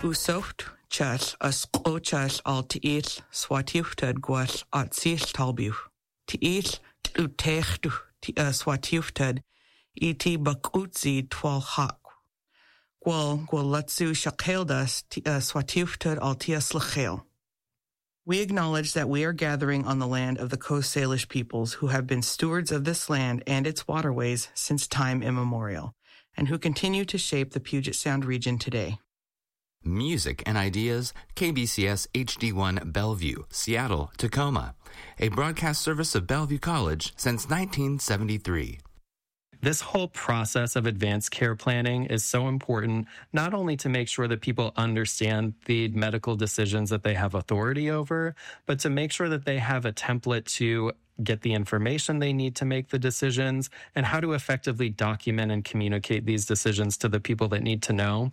Usocht chas as qochas al tiis swatiuftad gwas at sis talbu. Tiis utechtu swatiuftad iti bakutzi twal hak. Gwal latsu shakeldas swatiuftad al tias lachel. We acknowledge that we are gathering on the land of the Coast Salish peoples who have been stewards of this land and its waterways since time immemorial, and who continue to shape the Puget Sound region today. Music and Ideas, KBCS HD1 Bellevue, Seattle, Tacoma, a broadcast service of Bellevue College since 1973. This whole process of advanced care planning is so important, not only to make sure that people understand the medical decisions that they have authority over, but to make sure that they have a template to get the information they need to make the decisions and how to effectively document and communicate these decisions to the people that need to know.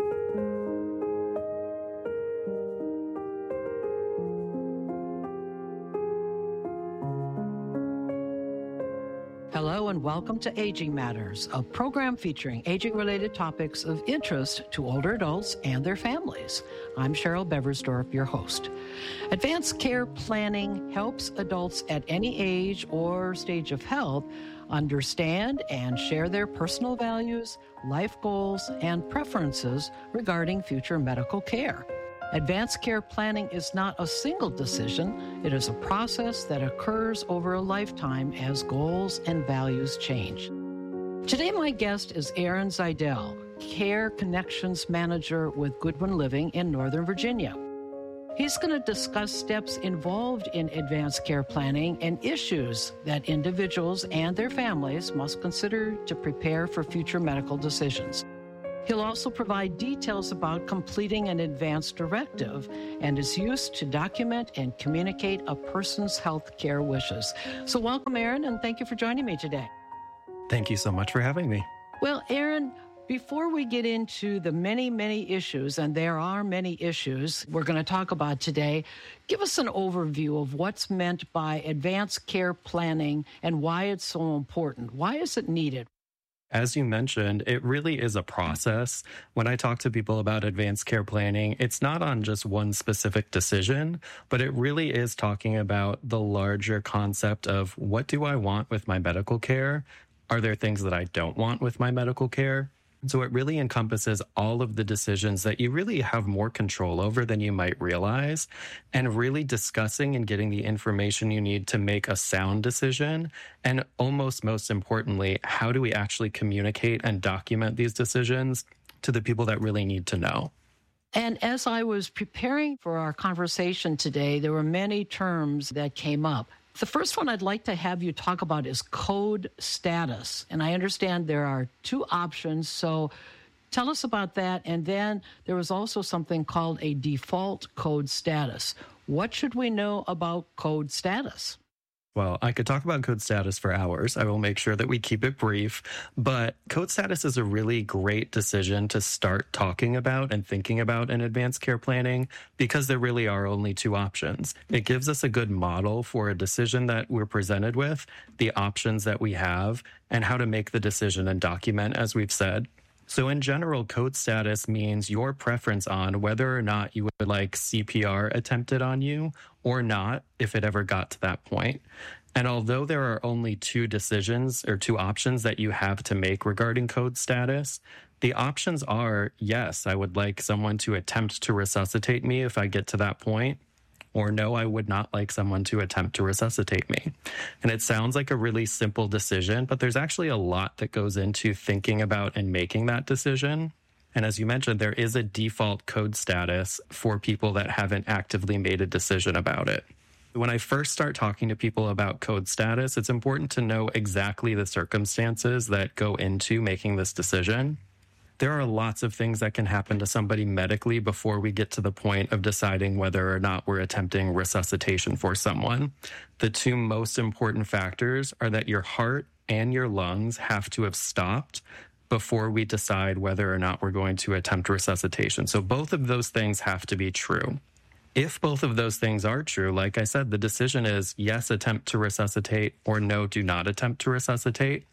Hello and welcome to Aging Matters, a program featuring aging-related topics of interest to older adults and their families. I'm Cheryl Beversdorf, your host. Advanced care planning helps adults at any age or stage of health understand and share their personal values, life goals, and preferences regarding future medical care. Advanced care planning is not a single decision. It is a process that occurs over a lifetime as goals and values change. Today, my guest is Aaron Zeidel, Care Connections Manager with Goodwin Living in Northern Virginia. He's going to discuss steps involved in advanced care planning and issues that individuals and their families must consider to prepare for future medical decisions. He'll also provide details about completing an advance directive and is used to document and communicate a person's health care wishes. So welcome, Aaron, and thank you for joining me today. Thank you so much for having me. Well, Aaron, before we get into the many, many issues, and there are many issues we're going to talk about today, give us an overview of what's meant by advanced care planning and why it's so important. Why is it needed? As you mentioned, it really is a process. When I talk to people about advanced care planning, it's not on just one specific decision, but it really is talking about the larger concept of what do I want with my medical care? Are there things that I don't want with my medical care? So it really encompasses all of the decisions that you really have more control over than you might realize, and really discussing and getting the information you need to make a sound decision. And almost most importantly, how do we actually communicate and document these decisions to the people that really need to know? And as I was preparing for our conversation today, there were many terms that came up. The first one I'd like to have you talk about is code status. And I understand there are two options, so tell us about that. And then there was also something called a default code status. What should we know about code status? Well, I could talk about code status for hours. I will make sure that we keep it brief. But code status is a really great decision to start talking about and thinking about in advanced care planning because there really are only two options. It gives us a good model for a decision that we're presented with, the options that we have, and how to make the decision and document, as we've said. So in general, code status means your preference on whether or not you would like CPR attempted on you or not, if it ever got to that point. And although there are only two decisions or two options that you have to make regarding code status, the options are, yes, I would like someone to attempt to resuscitate me if I get to that point, or no, I would not like someone to attempt to resuscitate me. And it sounds like a really simple decision, but there's actually a lot that goes into thinking about and making that decision. And as you mentioned, there is a default code status for people that haven't actively made a decision about it. When I first start talking to people about code status, it's important to know exactly the circumstances that go into making this decision. There are lots of things that can happen to somebody medically before we get to the point of deciding whether or not we're attempting resuscitation for someone. The two most important factors are that your heart and your lungs have to have stopped before we decide whether or not we're going to attempt resuscitation. So both of those things have to be true. If both of those things are true, like I said, the decision is yes, attempt to resuscitate, or no, do not attempt to resuscitate.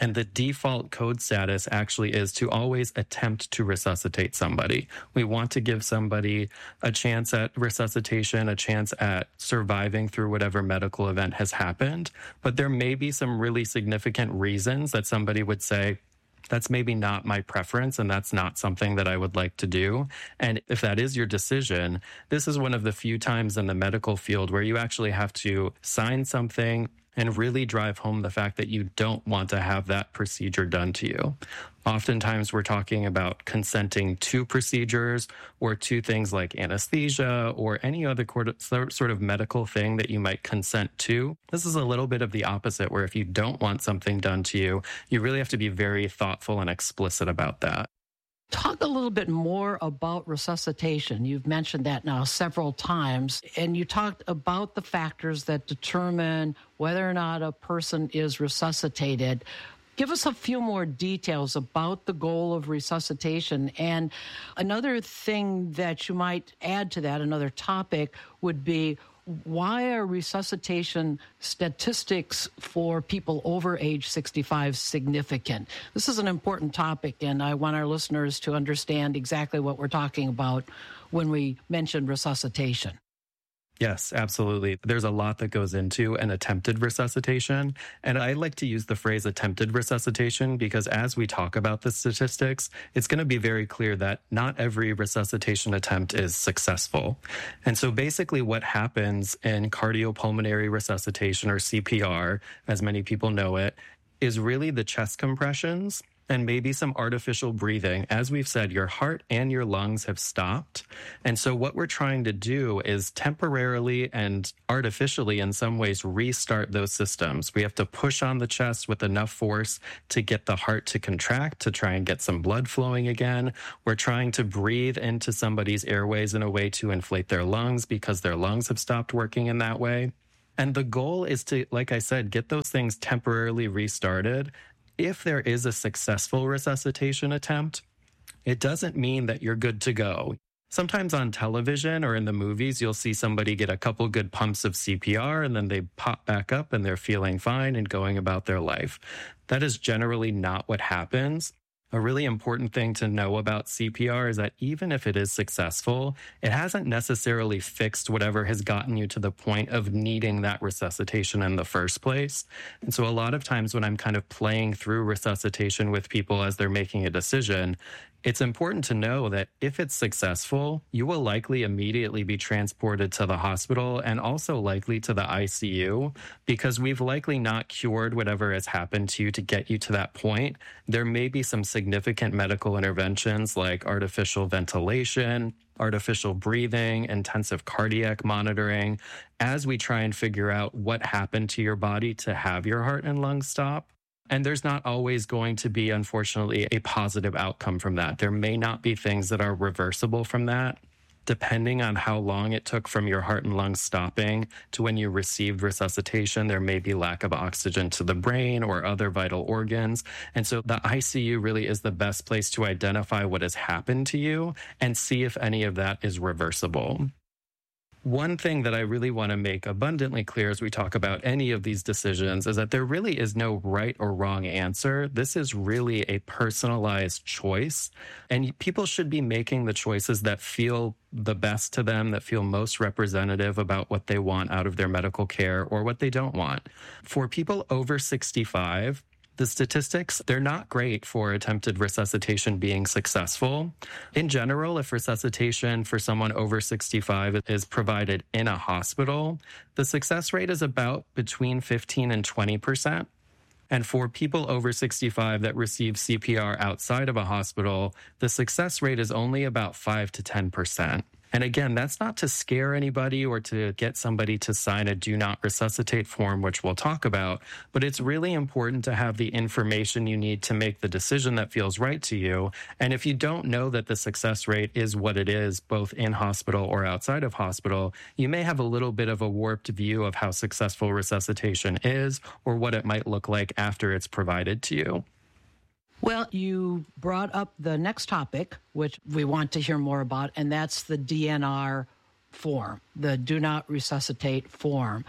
And the default code status actually is to always attempt to resuscitate somebody. We want to give somebody a chance at resuscitation, a chance at surviving through whatever medical event has happened. But there may be some really significant reasons that somebody would say, that's maybe not my preference, and that's not something that I would like to do. And if that is your decision, this is one of the few times in the medical field where you actually have to sign something and really drive home the fact that you don't want to have that procedure done to you. Oftentimes, we're talking about consenting to procedures or to things like anesthesia or any other sort of medical thing that you might consent to. This is a little bit of the opposite, where if you don't want something done to you, you really have to be very thoughtful and explicit about that. Talk a little bit more about resuscitation. You've mentioned that now several times, and you talked about the factors that determine whether or not a person is resuscitated. Give us a few more details about the goal of resuscitation. And another thing that you might add to that, another topic, would be why are resuscitation statistics for people over age 65 significant? This is an important topic, and I want our listeners to understand exactly what we're talking about when we mention resuscitation. Yes, absolutely. There's a lot that goes into an attempted resuscitation. And I like to use the phrase attempted resuscitation because as we talk about the statistics, it's going to be very clear that not every resuscitation attempt is successful. And so basically what happens in cardiopulmonary resuscitation, or CPR, as many people know it, is really the chest compressions and maybe some artificial breathing. As we've said, your heart and your lungs have stopped. And so what we're trying to do is temporarily and artificially in some ways restart those systems. We have to push on the chest with enough force to get the heart to contract, to try and get some blood flowing again. We're trying to breathe into somebody's airways in a way to inflate their lungs because their lungs have stopped working in that way. And the goal is to, like I said, get those things temporarily restarted. If there is a successful resuscitation attempt, it doesn't mean that you're good to go. Sometimes on television or in the movies, you'll see somebody get a couple good pumps of CPR and then they pop back up and they're feeling fine and going about their life. That is generally not what happens. A really important thing to know about CPR is that even if it is successful, it hasn't necessarily fixed whatever has gotten you to the point of needing that resuscitation in the first place. And so a lot of times when I'm kind of playing through resuscitation with people as they're making a decision, it's important to know that if it's successful, you will likely immediately be transported to the hospital and also likely to the ICU because we've likely not cured whatever has happened to you to get you to that point. There may be some significant medical interventions like artificial ventilation, artificial breathing, intensive cardiac monitoring, as we try and figure out what happened to your body to have your heart and lungs stop. And there's not always going to be, unfortunately, a positive outcome from that. There may not be things that are reversible from that. Depending on how long it took from your heart and lungs stopping to when you received resuscitation, there may be lack of oxygen to the brain or other vital organs. And so the ICU really is the best place to identify what has happened to you and see if any of that is reversible. One thing that I really want to make abundantly clear as we talk about any of these decisions is that there really is no right or wrong answer. This is really a personalized choice, and people should be making the choices that feel the best to them, that feel most representative about what they want out of their medical care or what they don't want. For people over 65, the statistics, they're not great for attempted resuscitation being successful. In general, if resuscitation for someone over 65 is provided in a hospital, the success rate is about between 15 and 20%. And for people over 65 that receive CPR outside of a hospital, the success rate is only about 5 to 10%. And again, that's not to scare anybody or to get somebody to sign a do not resuscitate form, which we'll talk about, but it's really important to have the information you need to make the decision that feels right to you. And if you don't know that the success rate is what it is, both in hospital or outside of hospital, you may have a little bit of a warped view of how successful resuscitation is or what it might look like after it's provided to you. Well, you brought up the next topic, which we want to hear more about, and that's the DNR form, the Do Not Resuscitate form.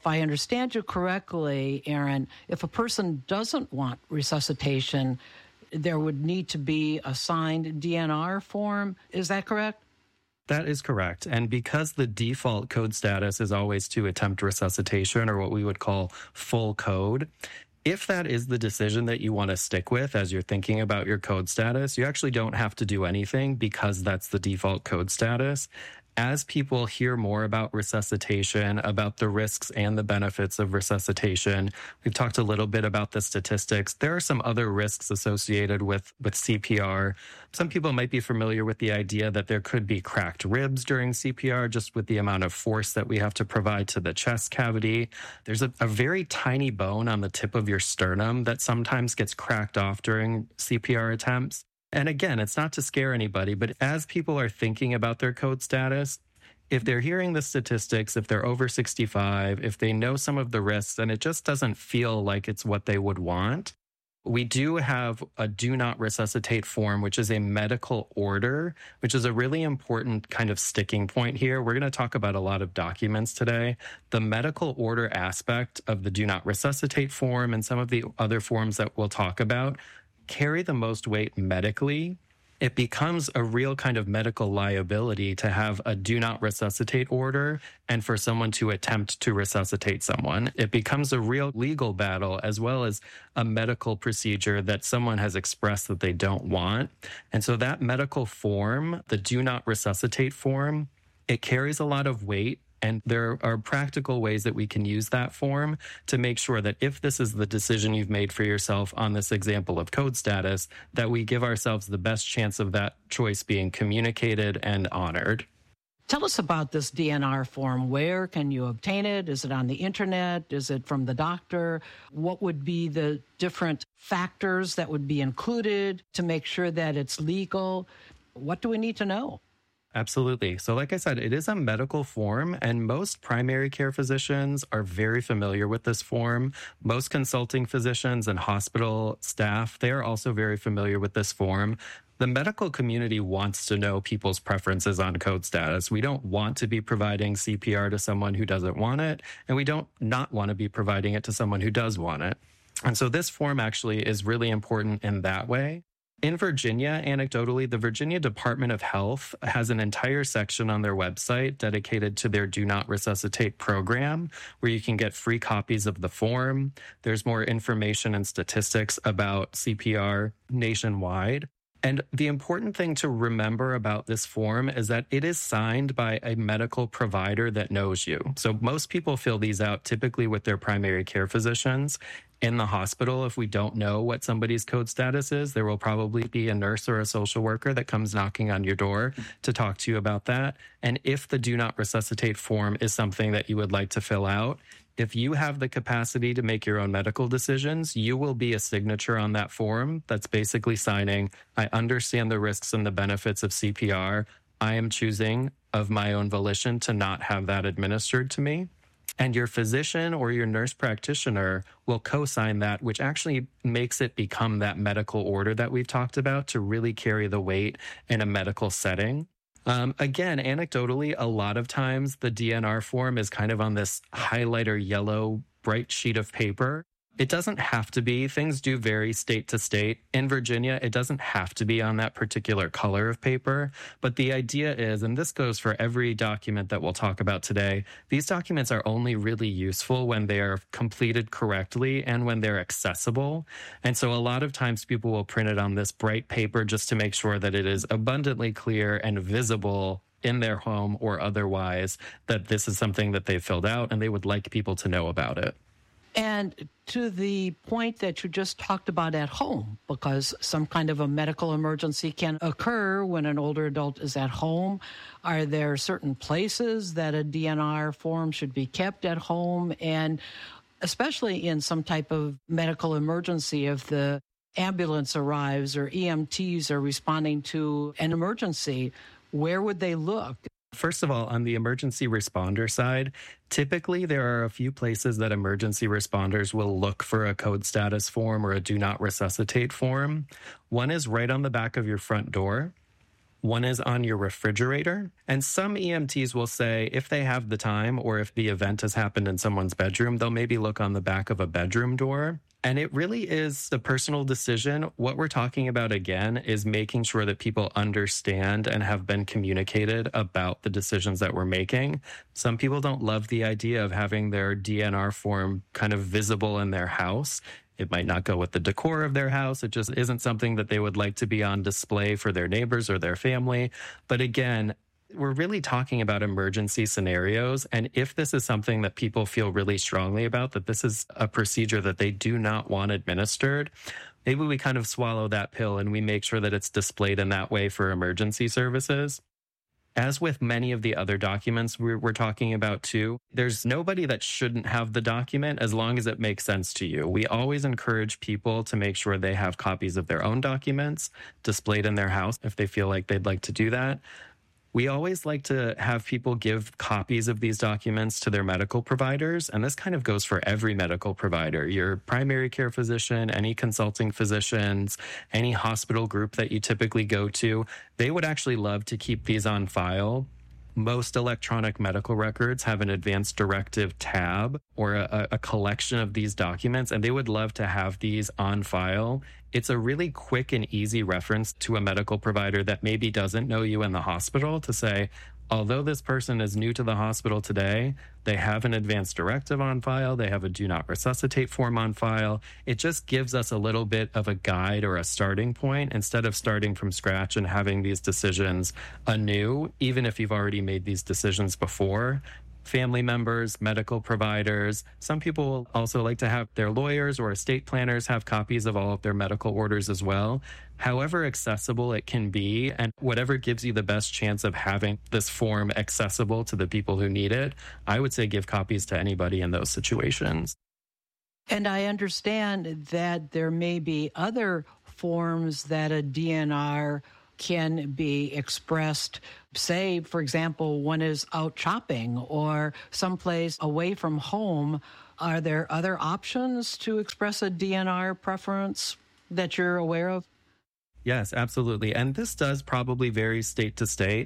If I understand you correctly, Aaron, if a person doesn't want resuscitation, there would need to be a signed DNR form. Is that correct? That is correct. And because the default code status is always to attempt resuscitation, or what we would call full code, if that is the decision that you want to stick with as you're thinking about your code status, you actually don't have to do anything because that's the default code status. As people hear more about resuscitation, about the risks and the benefits of resuscitation, we've talked a little bit about the statistics. There are some other risks associated with CPR. Some people might be familiar with the idea that there could be cracked ribs during CPR, just with the amount of force that we have to provide to the chest cavity. There's a very tiny bone on the tip of your sternum that sometimes gets cracked off during CPR attempts. And again, it's not to scare anybody, but as people are thinking about their code status, if they're hearing the statistics, if they're over 65, if they know some of the risks, and it just doesn't feel like it's what they would want, we do have a do not resuscitate form, which is a medical order, which is a really important kind of sticking point here. We're going to talk about a lot of documents today. The medical order aspect of the do not resuscitate form and some of the other forms that we'll talk about carry the most weight medically. It becomes a real kind of medical liability to have a do not resuscitate order and for someone to attempt to resuscitate someone. It becomes a real legal battle as well as a medical procedure that someone has expressed that they don't want. And so that medical form, the do not resuscitate form, it carries a lot of weight. And there are practical ways that we can use that form to make sure that if this is the decision you've made for yourself on this example of code status, that we give ourselves the best chance of that choice being communicated and honored. Tell us about this DNR form. Where can you obtain it? Is it on the internet? Is it from the doctor? What would be the different factors that would be included to make sure that it's legal? What do we need to know? Absolutely. So like I said, it is a medical form, and most primary care physicians are very familiar with this form. Most consulting physicians and hospital staff, they are also very familiar with this form. The medical community wants to know people's preferences on code status. We don't want to be providing CPR to someone who doesn't want it, and we don't not want to be providing it to someone who does want it. And so this form actually is really important in that way. In Virginia, anecdotally, the Virginia Department of Health has an entire section on their website dedicated to their Do Not Resuscitate program, where you can get free copies of the form. There's more information and statistics about CPR nationwide. And the important thing to remember about this form is that it is signed by a medical provider that knows you. So most people fill these out typically with their primary care physicians. In the hospital, if we don't know what somebody's code status is, there will probably be a nurse or a social worker that comes knocking on your door to talk to you about that. And if the Do Not Resuscitate form is something that you would like to fill out, if you have the capacity to make your own medical decisions, you will be a signature on that form that's basically signing, I understand the risks and the benefits of CPR. I am choosing of my own volition to not have that administered to me. And your physician or your nurse practitioner will co-sign that, which actually makes it become that medical order that we've talked about to really carry the weight in a medical setting. Again, anecdotally, a lot of times the DNR form is kind of on this highlighter yellow bright sheet of paper. It doesn't have to be. Things do vary state to state. In Virginia, it doesn't have to be on that particular color of paper. But the idea is, and this goes for every document that we'll talk about today, these documents are only really useful when they are completed correctly and when they're accessible. And so a lot of times people will print it on this bright paper just to make sure that it is abundantly clear and visible in their home or otherwise that this is something that they filled out and they would like people to know about it. And to the point that you just talked about at home, because some kind of a medical emergency can occur when an older adult is at home, are there certain places that a DNR form should be kept at home? And especially in some type of medical emergency, if the ambulance arrives or EMTs are responding to an emergency, where would they look? First of all, on the emergency responder side, typically there are a few places that emergency responders will look for a code status form or a do not resuscitate form. One is right on the back of your front door. One is on your refrigerator. And some EMTs will say if they have the time or if the event has happened in someone's bedroom, they'll maybe look on the back of a bedroom door. And it really is a personal decision. What we're talking about, again, is making sure that people understand and have been communicated about the decisions that we're making. Some people don't love the idea of having their DNR form kind of visible in their house. It might not go with the decor of their house. It just isn't something that they would like to be on display for their neighbors or their family. But again, we're really talking about emergency scenarios. And if this is something that people feel really strongly about, that this is a procedure that they do not want administered, maybe we kind of swallow that pill and we make sure that it's displayed in that way for emergency services. As with many of the other documents we're talking about too, there's nobody that shouldn't have the document as long as it makes sense to you. We always encourage people to make sure they have copies of their own documents displayed in their house if they feel like they'd like to do that. We always like to have people give copies of these documents to their medical providers, and this kind of goes for every medical provider, your primary care physician, any consulting physicians, any hospital group that you typically go to. They would actually love to keep these on file. Most electronic medical records have an advanced directive tab or a collection of these documents, and they would love to have these on file. It's a really quick and easy reference to a medical provider that maybe doesn't know you in the hospital to say, although this person is new to the hospital today, they have an advanced directive on file, they have a do not resuscitate form on file. It just gives us a little bit of a guide or a starting point instead of starting from scratch and having these decisions anew, even if you've already made these decisions before. Family members, medical providers. Some people also like to have their lawyers or estate planners have copies of all of their medical orders as well. However accessible it can be, and whatever gives you the best chance of having this form accessible to the people who need it, I would say give copies to anybody in those situations. And I understand that there may be other forms that a DNR can be expressed. Say, for example, one is out shopping or someplace away from home. Are there other options to express a DNR preference that you're aware of? Yes, absolutely. And this does probably vary state to state.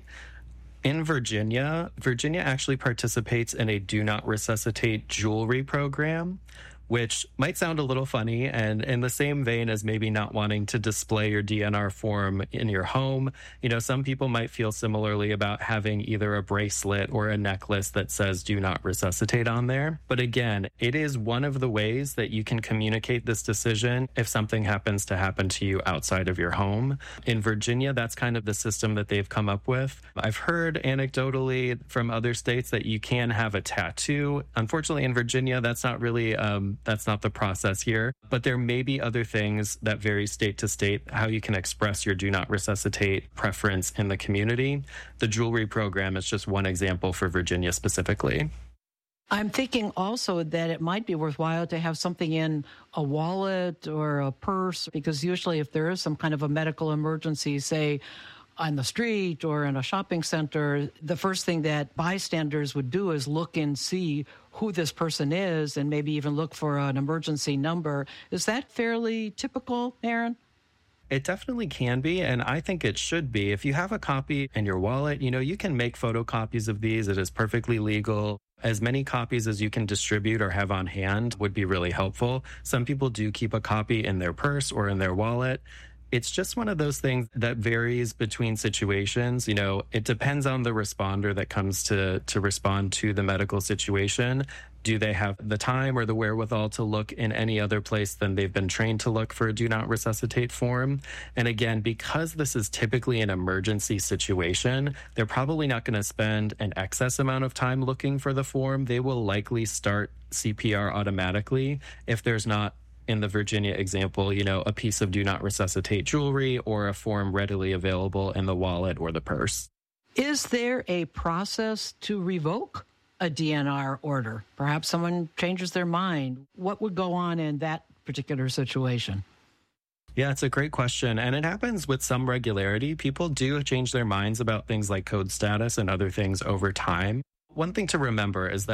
In Virginia actually participates in a Do Not Resuscitate jewelry program, which might sound a little funny, and in the same vein as maybe not wanting to display your DNR form in your home. You know, some people might feel similarly about having either a bracelet or a necklace that says do not resuscitate on there. But again, it is one of the ways that you can communicate this decision if something happens to happen to you outside of your home. In Virginia, that's kind of the system that they've come up with. I've heard anecdotally from other states that you can have a tattoo. Unfortunately, in Virginia, that's not really that's not the process here, but there may be other things that vary state to state, how you can express your do not resuscitate preference in the community. The jewelry program is just one example for Virginia specifically. I'm thinking also that it might be worthwhile to have something in a wallet or a purse, because usually if there is some kind of a medical emergency, say on the street or in a shopping center, the first thing that bystanders would do is look and see who this person is and maybe even look for an emergency number. Is that fairly typical, Aaron? It definitely can be, and I think it should be. If you have a copy in your wallet, you can make photocopies of these. It is perfectly legal. As many copies as you can distribute or have on hand would be really helpful. Some people do keep a copy in their purse or in their wallet. It's just one of those things that varies between situations. It depends on the responder that comes to respond to the medical situation. Do they have the time or the wherewithal to look in any other place than they've been trained to look for a do not resuscitate form? And again, because this is typically an emergency situation, they're probably not going to spend an excess amount of time looking for the form. They will likely start CPR automatically if there's not, in the Virginia example, a piece of do not resuscitate jewelry or a form readily available in the wallet or the purse. Is there a process to revoke a DNR order? Perhaps someone changes their mind. What would go on in that particular situation? Yeah, it's a great question. And it happens with some regularity. People do change their minds about things like code status and other things over time. One thing to remember is that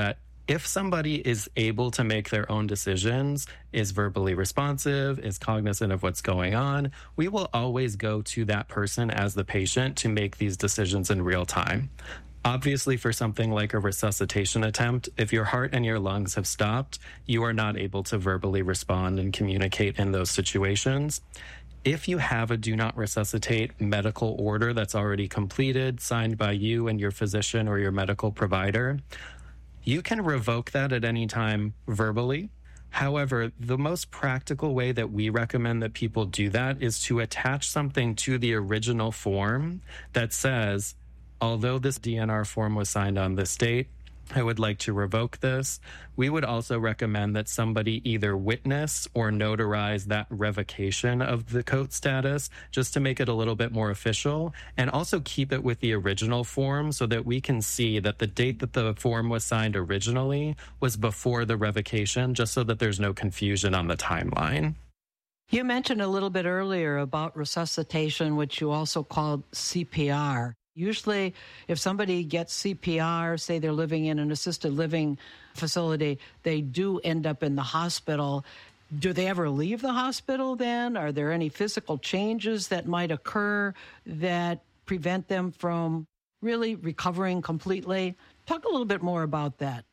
If somebody is able to make their own decisions, is verbally responsive, is cognizant of what's going on, we will always go to that person as the patient to make these decisions in real time. Obviously, for something like a resuscitation attempt, if your heart and your lungs have stopped, you are not able to verbally respond and communicate in those situations. If you have a do not resuscitate medical order that's already completed, signed by you and your physician or your medical provider, you can revoke that at any time verbally. However, the most practical way that we recommend that people do that is to attach something to the original form that says, although this DNR form was signed on this date, I would like to revoke this. We would also recommend that somebody either witness or notarize that revocation of the COAT status just to make it a little bit more official, and also keep it with the original form so that we can see that the date that the form was signed originally was before the revocation, just so that there's no confusion on the timeline. You mentioned a little bit earlier about resuscitation, which you also called CPR. Usually, if somebody gets CPR, say they're living in an assisted living facility, they do end up in the hospital. Do they ever leave the hospital then? Are there any physical changes that might occur that prevent them from really recovering completely? Talk a little bit more about that.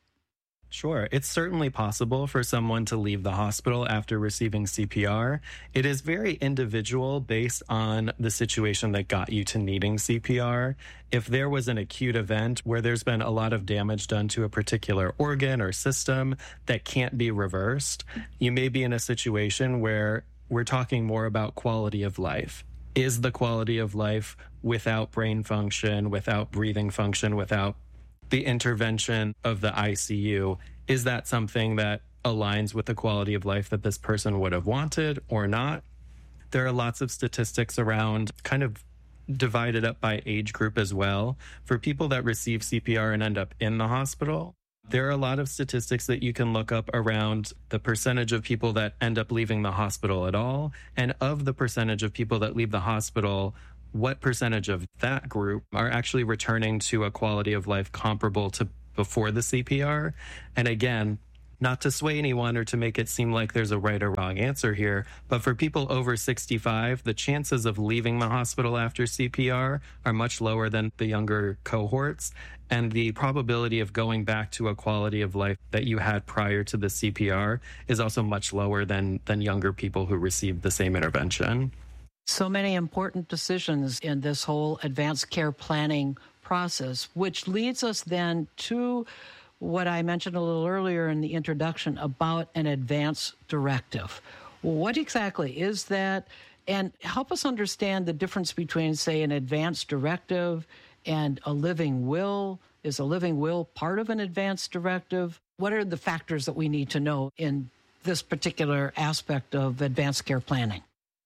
Sure. It's certainly possible for someone to leave the hospital after receiving CPR. It is very individual based on the situation that got you to needing CPR. If there was an acute event where there's been a lot of damage done to a particular organ or system that can't be reversed, you may be in a situation where we're talking more about quality of life. Is the quality of life without brain function, without breathing function, without the intervention of the ICU, is that something that aligns with the quality of life that this person would have wanted or not? There are lots of statistics around, kind of divided up by age group as well. For people that receive CPR and end up in the hospital, there are a lot of statistics that you can look up around the percentage of people that end up leaving the hospital at all, and of the percentage of people that leave the hospital, what percentage of that group are actually returning to a quality of life comparable to before the CPR. And again, not to sway anyone or to make it seem like there's a right or wrong answer here, but for people over 65, the chances of leaving the hospital after CPR are much lower than the younger cohorts. And the probability of going back to a quality of life that you had prior to the CPR is also much lower than younger people who received the same intervention. So many important decisions in this whole advanced care planning process, which leads us then to what I mentioned a little earlier in the introduction about an advance directive. What exactly is that? And help us understand the difference between, say, an advance directive and a living will. Is a living will part of an advance directive? What are the factors that we need to know in this particular aspect of advanced care planning?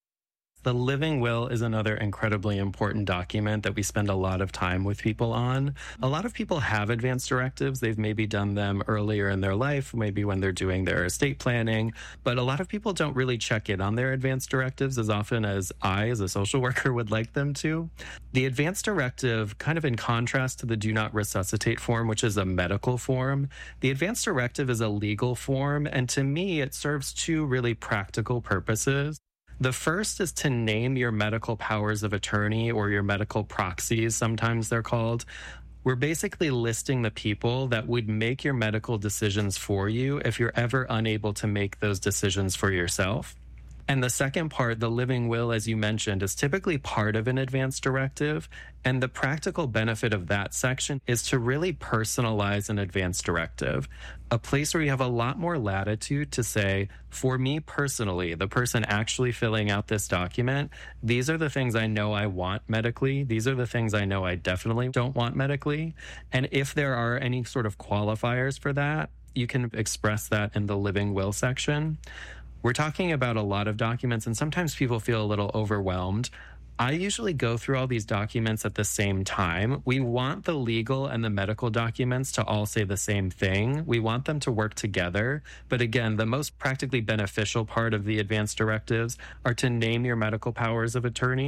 The living will is another incredibly important document that we spend a lot of time with people on. A lot of people have advance directives. They've maybe done them earlier in their life, maybe when they're doing their estate planning, but a lot of people don't really check in on their advance directives as often as I, as a social worker, would like them to. The advance directive, kind of in contrast to the do not resuscitate form, which is a medical form, the advance directive is a legal form, and to me, it serves two really practical purposes. The first is to name your medical powers of attorney, or your medical proxies, sometimes they're called. We're basically listing the people that would make your medical decisions for you if you're ever unable to make those decisions for yourself. And the second part, the living will, as you mentioned, is typically part of an advance directive. And the practical benefit of that section is to really personalize an advance directive, a place where you have a lot more latitude to say, for me personally, the person actually filling out this document, these are the things I know I want medically. These are the things I know I definitely don't want medically. And if there are any sort of qualifiers for that, you can express that in the living will section. We're talking about a lot of documents, and sometimes people feel a little overwhelmed. I usually go through all these documents at the same time. We want the legal and the medical documents to all say the same thing. We want them to work together. But again, the most practically beneficial part of the advance directives are to name your medical powers of attorney.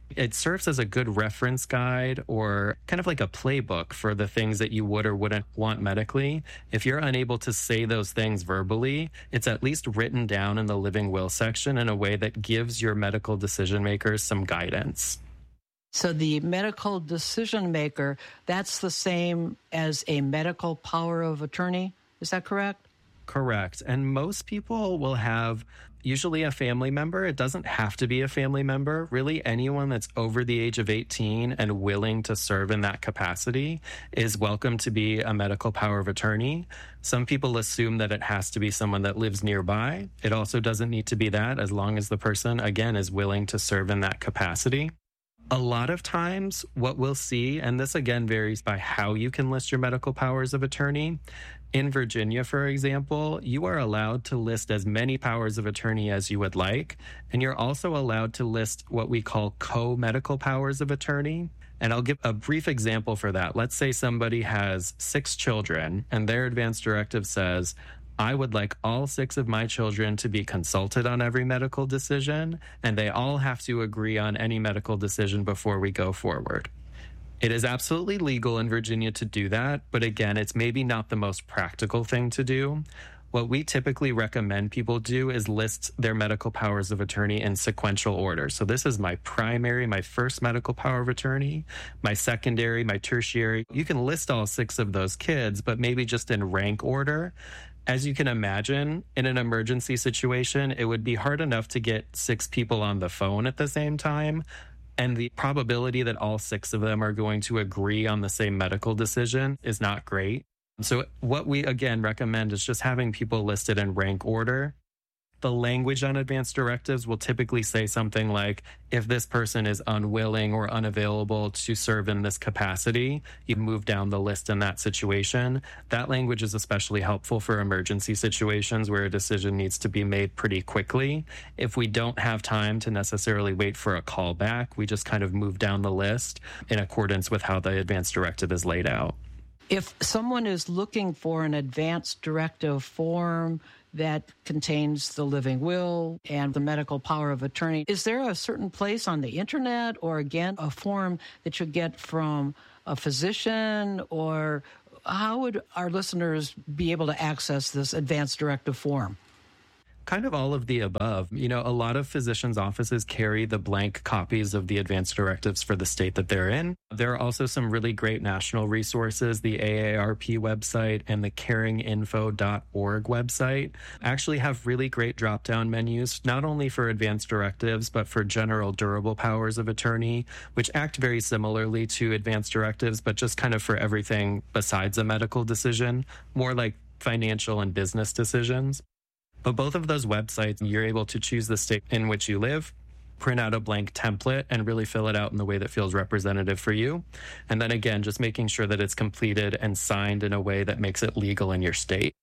It serves as a good reference guide or kind of like a playbook for the things that you would or wouldn't want medically. If you're unable to say those things verbally, it's at least written down in the living will section in a way that gives your medical decision makers some guidance. So the medical decision maker, that's the same as a medical power of attorney. Is that correct? Correct. And most people will have usually a family member. It doesn't have to be a family member. Really, anyone that's over the age of 18 and willing to serve in that capacity is welcome to be a medical power of attorney. Some people assume that it has to be someone that lives nearby. It also doesn't need to be that, as long as the person, again, is willing to serve in that capacity. A lot of times what we'll see, and this again varies by how you can list your medical powers of attorney. In Virginia, for example, you are allowed to list as many powers of attorney as you would like, and you're also allowed to list what we call co-medical powers of attorney. And I'll give a brief example for that. Let's say somebody has 6 children, and their advance directive says, I would like all 6 of my children to be consulted on every medical decision, and they all have to agree on any medical decision before we go forward. It is absolutely legal in Virginia to do that, but again, it's maybe not the most practical thing to do. What we typically recommend people do is list their medical powers of attorney in sequential order. So this is my primary, my first medical power of attorney, my secondary, my tertiary. You can list all 6 of those kids, but maybe just in rank order. As you can imagine, in an emergency situation, it would be hard enough to get 6 people on the phone at the same time. And the probability that all 6 of them are going to agree on the same medical decision is not great. So what we, again, recommend is just having people listed in rank order. The language on advance directives will typically say something like, if this person is unwilling or unavailable to serve in this capacity, you move down the list in that situation. That language is especially helpful for emergency situations where a decision needs to be made pretty quickly. If we don't have time to necessarily wait for a call back, we just kind of move down the list in accordance with how the advance directive is laid out. If someone is looking for an advance directive form that contains the living will and the medical power of attorney, is there a certain place on the internet or, again, a form that you get from a physician, or how would our listeners be able to access this advance directive form? Kind of all of the above. You know, a lot of physicians' offices carry the blank copies of the advance directives for the state that they're in. There are also some really great national resources. The AARP website and the caringinfo.org website actually have really great drop-down menus, not only for advance directives, but for general durable powers of attorney, which act very similarly to advance directives, but just kind of for everything besides a medical decision, more like financial and business decisions. But both of those websites, you're able to choose the state in which you live, print out a blank template, and really fill it out in the way that feels representative for you. And then again, just making sure that it's completed and signed in a way that makes it legal in your state.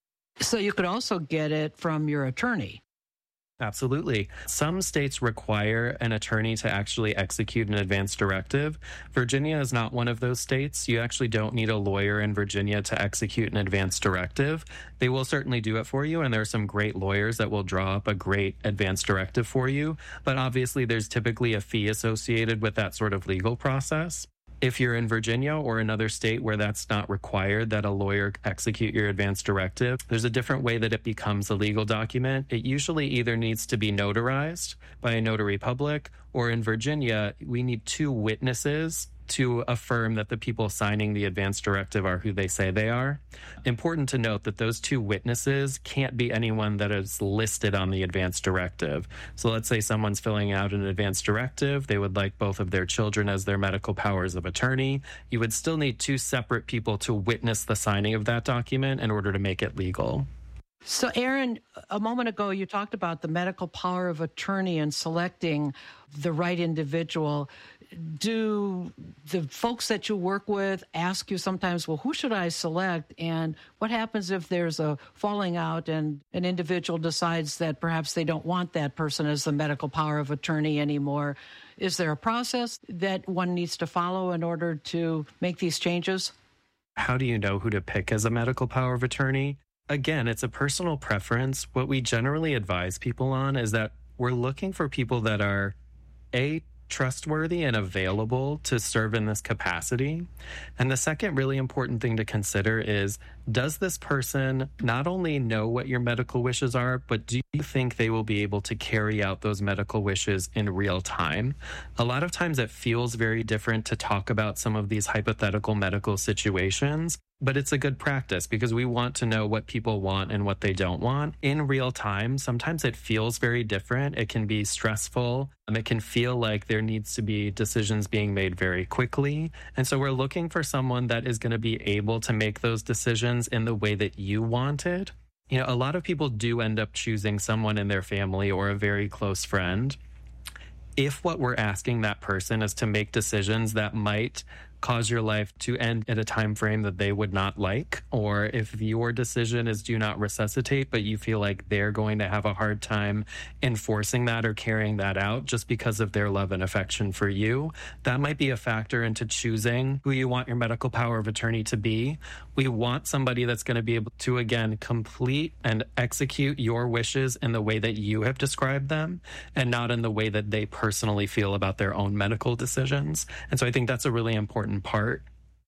So you could also get it from your attorney. Absolutely. Some states require an attorney to actually execute an advance directive. Virginia is not one of those states. You actually don't need a lawyer in Virginia to execute an advance directive. They will certainly do it for you, and there are some great lawyers that will draw up a great advance directive for you. But obviously, there's typically a fee associated with that sort of legal process. If you're in Virginia or another state where that's not required that a lawyer execute your advance directive, there's a different way that it becomes a legal document. It usually either needs to be notarized by a notary public, or in Virginia, we need 2 witnesses to affirm that the people signing the advance directive are who they say they are. Important to note that those 2 witnesses can't be anyone that is listed on the advance directive. So let's say someone's filling out an advance directive. They would like both of their children as their medical powers of attorney. You would still need 2 separate people to witness the signing of that document in order to make it legal. So, Aaron, a moment ago, you talked about the medical power of attorney and selecting the right individual. Do the folks that you work with ask you sometimes, well, who should I select? And what happens if there's a falling out and an individual decides that perhaps they don't want that person as the medical power of attorney anymore? Is there a process that one needs to follow in order to make these changes? How do you know who to pick as a medical power of attorney? Again, it's a personal preference. What we generally advise people on is that we're looking for people that are, A, trustworthy and available to serve in this capacity? And the second really important thing to consider is, does this person not only know what your medical wishes are, but do you think they will be able to carry out those medical wishes in real time? A lot of times it feels very different to talk about some of these hypothetical medical situations, but it's a good practice because we want to know what people want and what they don't want in real time. Sometimes it feels very different. It can be stressful. It can feel like there needs to be decisions being made very quickly. And so we're looking for someone that is going to be able to make those decisions in the way that you want it. You know, a lot of people do end up choosing someone in their family or a very close friend. If what we're asking that person is to make decisions that might cause your life to end at a time frame that they would not like, or if your decision is do not resuscitate, but you feel like they're going to have a hard time enforcing that or carrying that out just because of their love and affection for you, that might be a factor into choosing who you want your medical power of attorney to be. We want somebody that's going to be able to, again, complete and execute your wishes in the way that you have described them and not in the way that they personally feel about their own medical decisions. And so I think that's a really important part.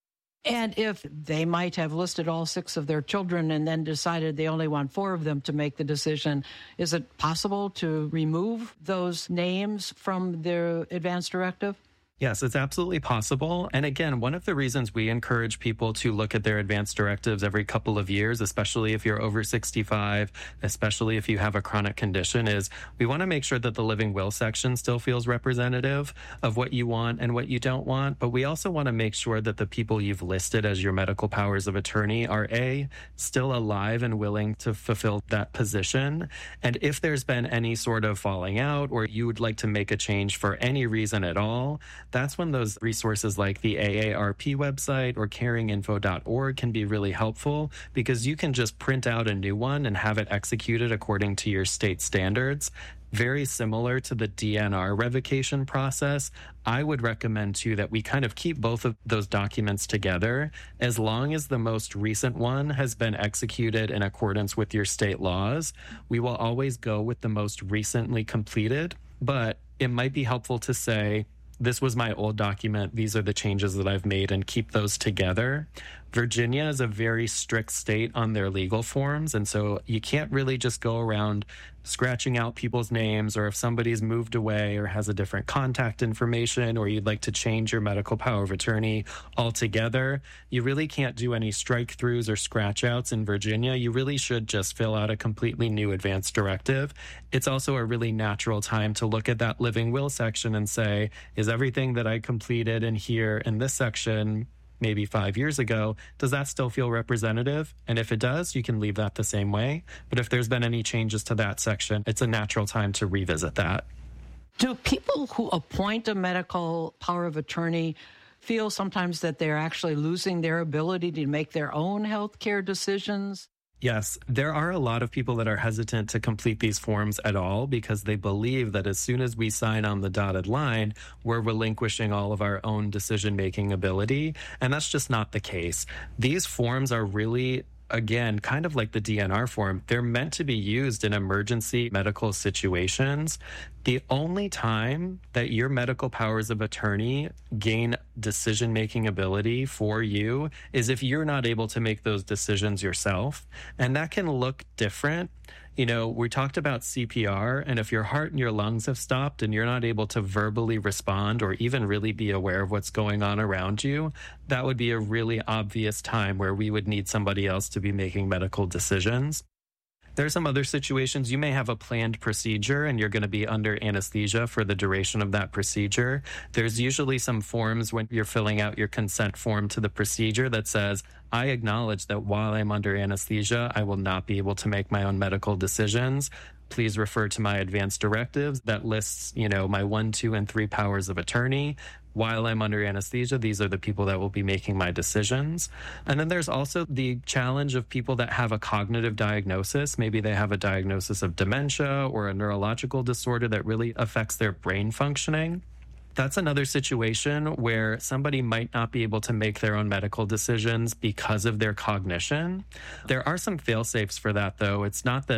And if they might have listed all 6 of their children and then decided they only want 4 of them to make the decision, is it possible to remove those names from their advance directive? Yes, it's absolutely possible. And again, one of the reasons we encourage people to look at their advance directives every couple of years, especially if you're over 65, especially if you have a chronic condition, is we want to make sure that the living will section still feels representative of what you want and what you don't want. But we also want to make sure that the people you've listed as your medical powers of attorney are still alive and willing to fulfill that position. And if there's been any sort of falling out or you would like to make a change for any reason at all, that's when those resources like the AARP website or caringinfo.org can be really helpful, because you can just print out a new one and have it executed according to your state standards. Very similar to the DNR revocation process. I would recommend, too, that we kind of keep both of those documents together. As long as the most recent one has been executed in accordance with your state laws, we will always go with the most recently completed. But it might be helpful to say, this was my old document, these are the changes that I've made, and keep those together. Virginia is a very strict state on their legal forms, and so you can't really just go around scratching out people's names, or if somebody's moved away or has a different contact information, or you'd like to change your medical power of attorney altogether, you really can't do any strike-throughs or scratch-outs in Virginia. You really should just fill out a completely new advance directive. It's also a really natural time to look at that living will section and say, is everything that I completed in here in this section maybe 5 years ago, does that still feel representative? And if it does, you can leave that the same way. But if there's been any changes to that section, it's a natural time to revisit that. Do people who appoint a medical power of attorney feel sometimes that they're actually losing their ability to make their own health care decisions? Yes, there are a lot of people that are hesitant to complete these forms at all because they believe that as soon as we sign on the dotted line, we're relinquishing all of our own decision-making ability, and that's just not the case. These forms are really, again, kind of like the DNR form. They're meant to be used in emergency medical situations. The only time that your medical powers of attorney gain decision-making ability for you is if you're not able to make those decisions yourself. And that can look different. You know, we talked about CPR, and if your heart and your lungs have stopped and you're not able to verbally respond or even really be aware of what's going on around you, that would be a really obvious time where we would need somebody else to be making medical decisions. There are some other situations. You may have a planned procedure and you're going to be under anesthesia for the duration of that procedure. There's usually some forms when you're filling out your consent form to the procedure that says, I acknowledge that while I'm under anesthesia, I will not be able to make my own medical decisions. Please refer to my advance directives that lists, my 1, 2, and 3 powers of attorney. While I'm under anesthesia, these are the people that will be making my decisions. And then there's also the challenge of people that have a cognitive diagnosis. Maybe they have a diagnosis of dementia or a neurological disorder that really affects their brain functioning. That's another situation where somebody might not be able to make their own medical decisions because of their cognition. There are some fail-safes for that, though. It's not that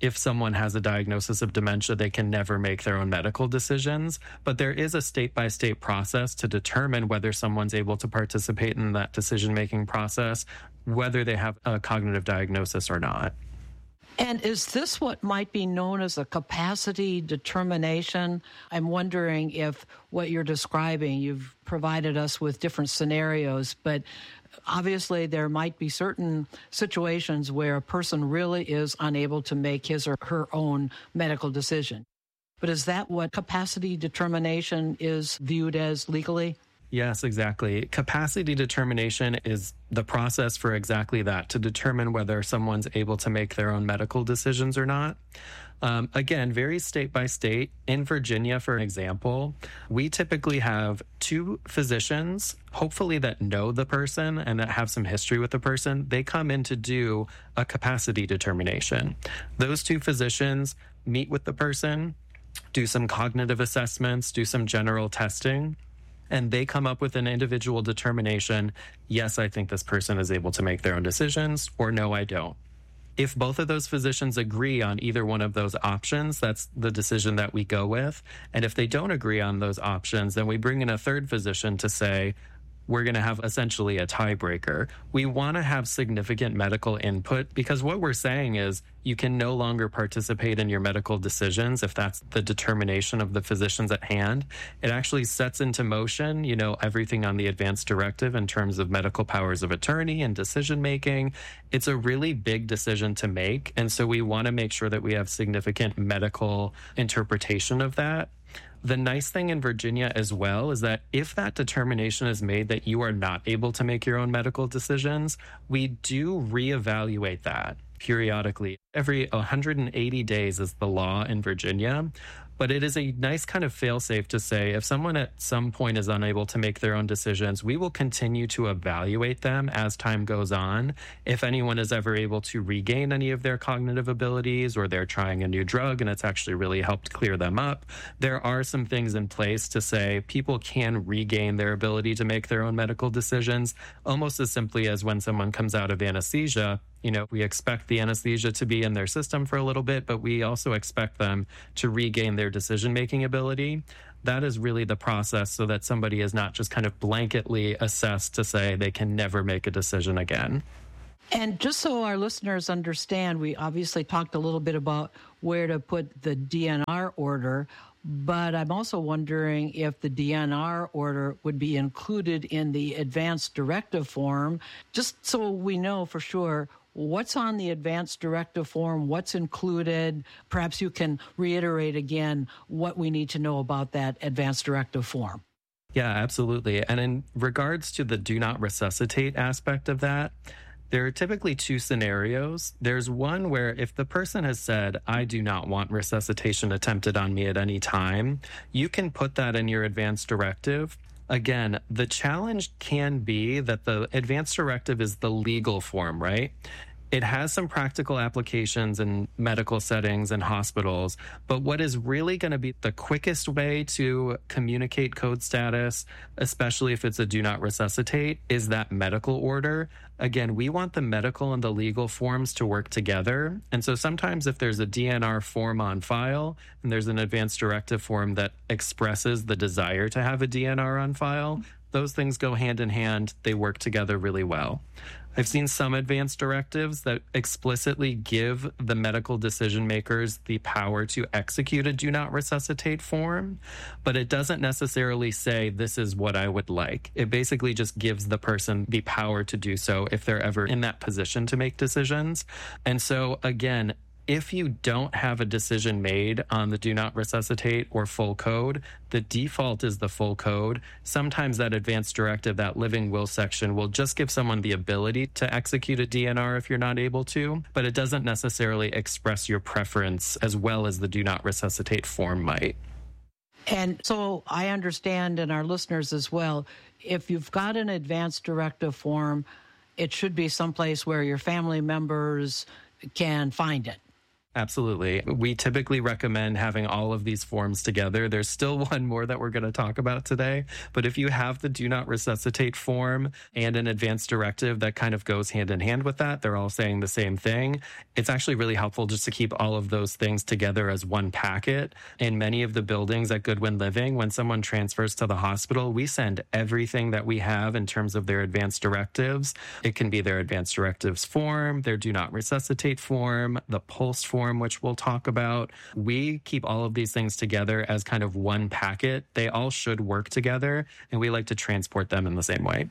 if someone has a diagnosis of dementia, they can never make their own medical decisions. But there is a state-by-state process to determine whether someone's able to participate in that decision-making process, whether they have a cognitive diagnosis or not. And is this what might be known as a capacity determination? I'm wondering if what you're describing, you've provided us with different scenarios, but obviously there might be certain situations where a person really is unable to make his or her own medical decision. But is that what capacity determination is viewed as legally? Yes, exactly. Capacity determination is the process for exactly that, to determine whether someone's able to make their own medical decisions or not. Again, varies state by state. In Virginia, for example, we typically have 2 physicians, hopefully that know the person and that have some history with the person. They come in to do a capacity determination. Those 2 physicians meet with the person, do some cognitive assessments, do some general testing, and they come up with an individual determination. Yes, I think this person is able to make their own decisions, or no, I don't. If both of those physicians agree on either one of those options, that's the decision that we go with. And if they don't agree on those options, then we bring in a third physician to say, we're going to have essentially a tiebreaker. We want to have significant medical input because what we're saying is you can no longer participate in your medical decisions if that's the determination of the physicians at hand. It actually sets into motion, everything on the advance directive in terms of medical powers of attorney and decision making. It's a really big decision to make. And so we want to make sure that we have significant medical interpretation of that. The nice thing in Virginia as well is that if that determination is made that you are not able to make your own medical decisions, we do reevaluate that periodically. Every 180 days is the law in Virginia. But it is a nice kind of fail-safe to say if someone at some point is unable to make their own decisions, we will continue to evaluate them as time goes on. If anyone is ever able to regain any of their cognitive abilities or they're trying a new drug and it's actually really helped clear them up, there are some things in place to say people can regain their ability to make their own medical decisions, almost as simply as when someone comes out of anesthesia. We expect the anesthesia to be in their system for a little bit, but we also expect them to regain their decision-making ability. That is really the process so that somebody is not just kind of blanketly assessed to say they can never make a decision again. And just so our listeners understand, we obviously talked a little bit about where to put the DNR order, but I'm also wondering if the DNR order would be included in the advance directive form, just so we know for sure what's on the advance directive form, what's included. Perhaps you can reiterate again what we need to know about that advance directive form. Yeah, absolutely. And in regards to the do not resuscitate aspect of that, there are typically 2 scenarios. There's one where if the person has said, I do not want resuscitation attempted on me at any time, you can put that in your advance directive. Again, the challenge can be that the advance directive is the legal form, right? It has some practical applications in medical settings and hospitals, but what is really going to be the quickest way to communicate code status, especially if it's a do not resuscitate, is that medical order. Again, we want the medical and the legal forms to work together. And so sometimes if there's a DNR form on file and there's an advance directive form that expresses the desire to have a DNR on file, those things go hand in hand. They work together really well. I've seen some advance directives that explicitly give the medical decision makers the power to execute a do not resuscitate form, but it doesn't necessarily say this is what I would like. It basically just gives the person the power to do so if they're ever in that position to make decisions. And so again, if you don't have a decision made on the do not resuscitate or full code, the default is the full code. Sometimes that advance directive, that living will section, will just give someone the ability to execute a DNR if you're not able to, but it doesn't necessarily express your preference as well as the do not resuscitate form might. And so I understand, and our listeners as well, if you've got an advance directive form, it should be someplace where your family members can find it. Absolutely. We typically recommend having all of these forms together. There's still one more that we're going to talk about today. But if you have the Do Not Resuscitate form and an advance directive that kind of goes hand in hand with that, they're all saying the same thing. It's actually really helpful just to keep all of those things together as one packet. In many of the buildings at Goodwin Living, when someone transfers to the hospital, we send everything that we have in terms of their advance directives. It can be their advance directives form, their Do Not Resuscitate form, the PULSE form, which we'll talk about. We keep all of these things together as kind of one packet. They all should work together, and we like to transport them in the same way.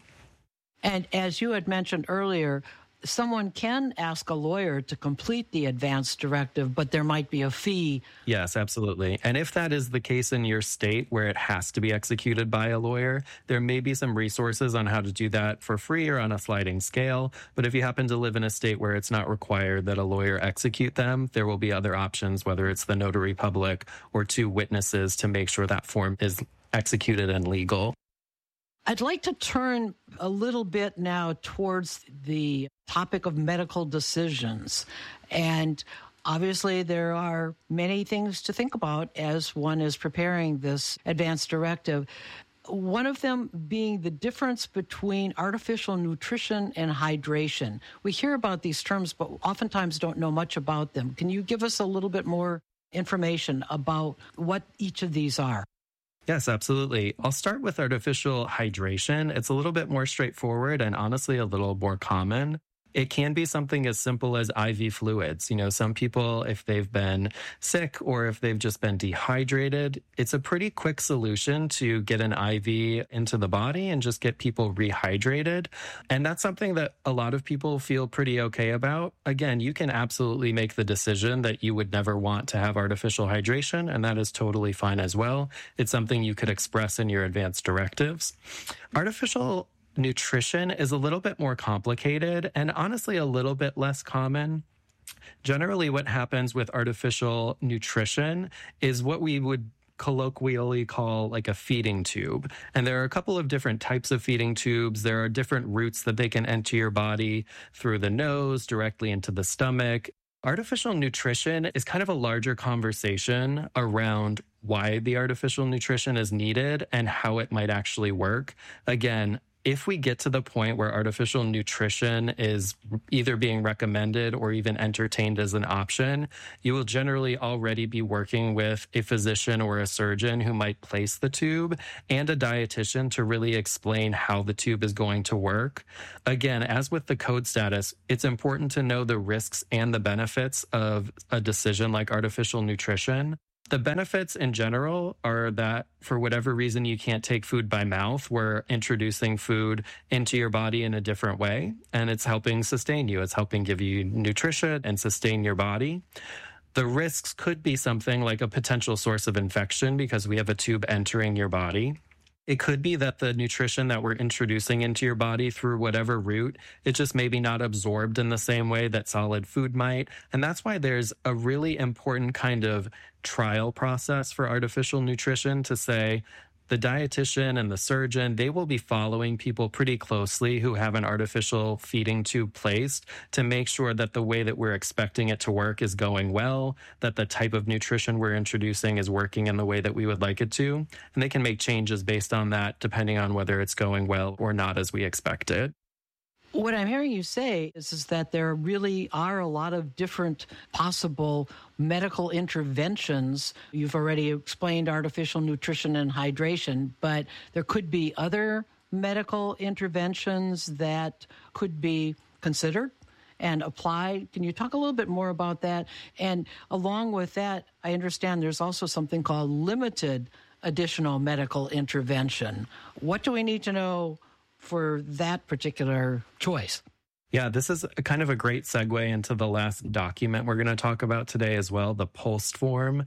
And as you had mentioned earlier, someone can ask a lawyer to complete the advance directive, but there might be a fee. Yes, absolutely. And if that is the case in your state where it has to be executed by a lawyer, there may be some resources on how to do that for free or on a sliding scale. But if you happen to live in a state where it's not required that a lawyer execute them, there will be other options, whether it's the notary public or 2 witnesses to make sure that form is executed and legal. I'd like to turn a little bit now towards the topic of medical decisions. And obviously, there are many things to think about as one is preparing this advance directive. One of them being the difference between artificial nutrition and hydration. We hear about these terms, but oftentimes don't know much about them. Can you give us a little bit more information about what each of these are? Yes, absolutely. I'll start with artificial hydration. It's a little bit more straightforward and honestly a little more common. It can be something as simple as IV fluids. You know, some people, if they've been sick or if they've just been dehydrated, it's a pretty quick solution to get an IV into the body and just get people rehydrated. And that's something that a lot of people feel pretty okay about. Again, you can absolutely make the decision that you would never want to have artificial hydration, and that is totally fine as well. It's something you could express in your advance directives. Artificial nutrition is a little bit more complicated and honestly a little bit less common. Generally, what happens with artificial nutrition is what we would colloquially call like a feeding tube. And there are a couple of different types of feeding tubes. There are different routes that they can enter your body through the nose, directly into the stomach. Artificial nutrition is kind of a larger conversation around why the artificial nutrition is needed and how it might actually work. Again, if we get to the point where artificial nutrition is either being recommended or even entertained as an option, you will generally already be working with a physician or a surgeon who might place the tube and a dietitian to really explain how the tube is going to work. Again, as with the code status, it's important to know the risks and the benefits of a decision like artificial nutrition. The benefits in general are that for whatever reason you can't take food by mouth, we're introducing food into your body in a different way, and it's helping sustain you. It's helping give you nutrition and sustain your body. The risks could be something like a potential source of infection because we have a tube entering your body. It could be that the nutrition that we're introducing into your body through whatever route, it's just maybe not absorbed in the same way that solid food might. And that's why there's a really important kind of trial process for artificial nutrition to say, the dietitian and the surgeon, they will be following people pretty closely who have an artificial feeding tube placed to make sure that the way that we're expecting it to work is going well, that the type of nutrition we're introducing is working in the way that we would like it to. And they can make changes based on that, depending on whether it's going well or not as we expect it. What I'm hearing you say is that there really are a lot of different possible medical interventions. You've already explained artificial nutrition and hydration, but there could be other medical interventions that could be considered and applied. Can you talk a little bit more about that? And along with that, I understand there's also something called limited additional medical intervention. What do we need to know for that particular choice? Yeah, this is kind of a great segue into the last document we're going to talk about today as well, the PULST form,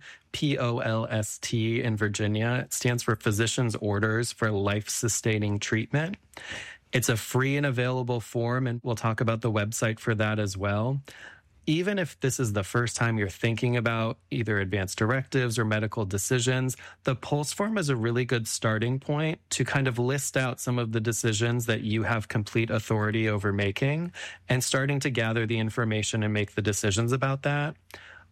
POLST in Virginia. It stands for Physician's Orders for Life-Sustaining Treatment. It's a free and available form, and we'll talk about the website for that as well. Even if this is the first time you're thinking about either advanced directives or medical decisions, the PULSE form is a really good starting point to kind of list out some of the decisions that you have complete authority over making and starting to gather the information and make the decisions about that.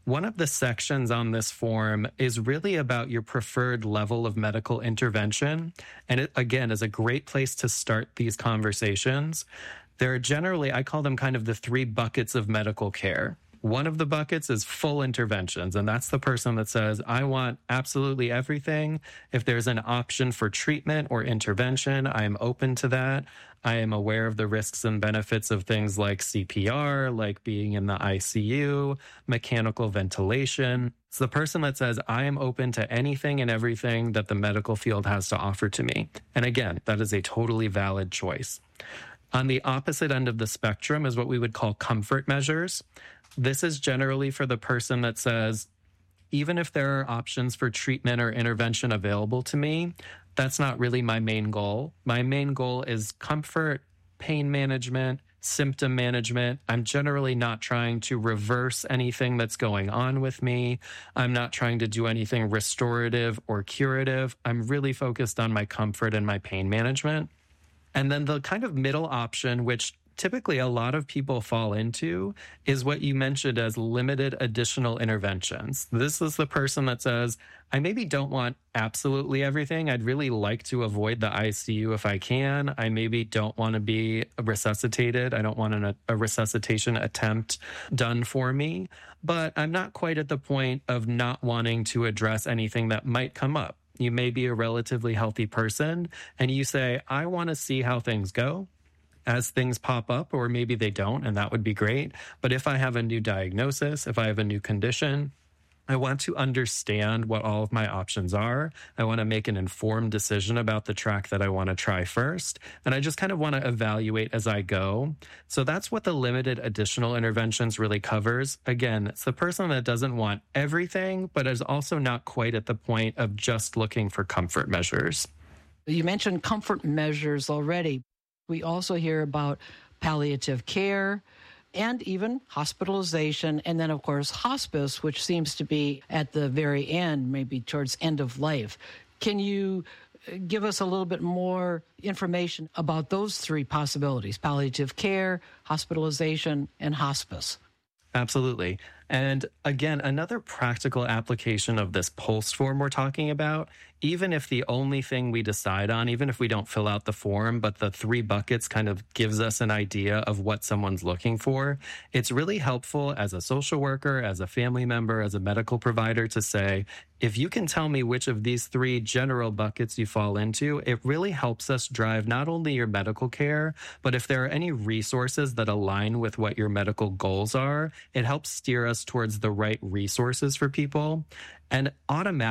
One of the sections on this form is really about your preferred level of medical intervention. And it, again, is a great place to start these conversations. There are generally, I call them kind of the 3 buckets of medical care. One of the buckets is full interventions, and that's the person that says, I want absolutely everything. If there's an option for treatment or intervention, I'm open to that. I am aware of the risks and benefits of things like CPR, like being in the ICU, mechanical ventilation. It's the person that says, I am open to anything and everything that the medical field has to offer to me. And again, that is a totally valid choice. On the opposite end of the spectrum is what we would call comfort measures. This is generally for the person that says, even if there are options for treatment or intervention available to me, that's not really my main goal. My main goal is comfort, pain management, symptom management. I'm generally not trying to reverse anything that's going on with me. I'm not trying to do anything restorative or curative. I'm really focused on my comfort and my pain management. And then the kind of middle option, which typically a lot of people fall into, is what you mentioned as limited additional interventions. This is the person that says, I maybe don't want absolutely everything. I'd really like to avoid the ICU if I can. I maybe don't want to be resuscitated. I don't want a resuscitation attempt done for me. But I'm not quite at the point of not wanting to address anything that might come up. You may be a relatively healthy person, and you say, I want to see how things go as things pop up, or maybe they don't, and that would be great. But if I have a new diagnosis, if I have a new condition, I want to understand what all of my options are. I want to make an informed decision about the track that I want to try first. And I just kind of want to evaluate as I go. So that's what the limited additional interventions really covers. Again, it's the person that doesn't want everything, but is also not quite at the point of just looking for comfort measures. You mentioned comfort measures already. We also hear about palliative care and even hospitalization, and then, of course, hospice, which seems to be at the very end, maybe towards end of life. Can you give us a little bit more information about those 3 possibilities: palliative care, hospitalization, and hospice? Absolutely. And again, another practical application of this POLST form we're talking about, even if the only thing we decide on, even if we don't fill out the form, but the 3 buckets kind of gives us an idea of what someone's looking for, it's really helpful as a social worker, as a family member, as a medical provider to say, if you can tell me which of these 3 general buckets you fall into, it really helps us drive not only your medical care, but if there are any resources that align with what your medical goals are, it helps steer us towards the right resources for people. And automatically,